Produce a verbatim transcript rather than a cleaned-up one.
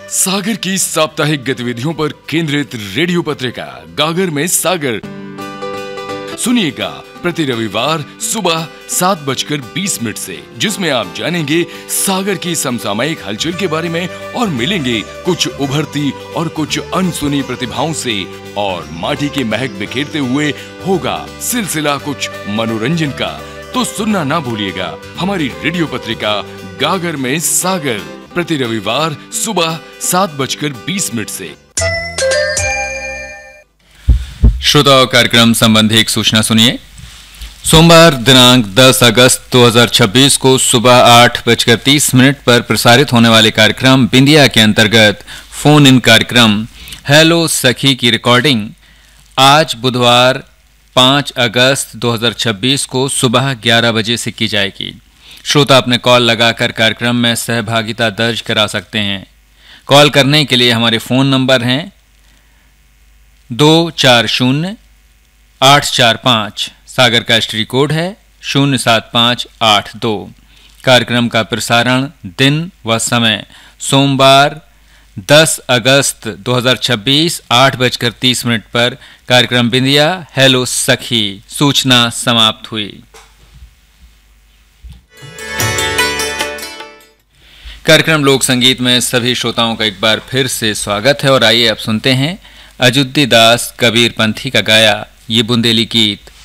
सागर की साप्ताहिक गतिविधियों पर केंद्रित रेडियो पत्रिका गागर में सागर सुनिएगा प्रति रविवार सुबह सात बजकर बीस मिनट से, जिसमें आप जानेंगे सागर की समसामयिक हलचल के बारे में और मिलेंगे कुछ उभरती और कुछ अनसुनी प्रतिभाओं से, और माटी की महक बिखेरते हुए होगा सिलसिला कुछ मनोरंजन का। तो सुनना ना भूलिएगा हमारी रेडियो पत्रिका गागर में सागर प्रति रविवार सुबह सात बजकर बीस मिनट से। श्रोताओं, कार्यक्रम संबंधी एक सूचना सुनिए। सोमवार दिनांक दस अगस्त दो हज़ार छब्बीस को सुबह आठ बजकर तीस मिनट पर प्रसारित होने वाले कार्यक्रम बिंदिया के अंतर्गत फोन इन कार्यक्रम हेलो सखी की रिकॉर्डिंग आज बुधवार पाँच अगस्त दो हज़ार छब्बीस को सुबह ग्यारह बजे से की जाएगी। श्रोता अपने कॉल लगाकर कार्यक्रम में सहभागिता दर्ज करा सकते हैं। कॉल करने के लिए हमारे फोन नंबर हैं दो चार शून्य आठ चार पाँच, सागर का एसटीडी कोड है शून्य सात पाँच आठ दो। कार्यक्रम का प्रसारण दिन व समय सोमवार दस अगस्त दो हज़ार छब्बीस आठ बजकर तीस मिनट पर। कार्यक्रम बिंदिया हेलो सखी। सूचना समाप्त हुई। कार्यक्रम लोक संगीत में सभी श्रोताओं का एक बार फिर से स्वागत है और आइए अब सुनते हैं अजुद्दी दास कबीर पंथी का गाया ये बुंदेली गीत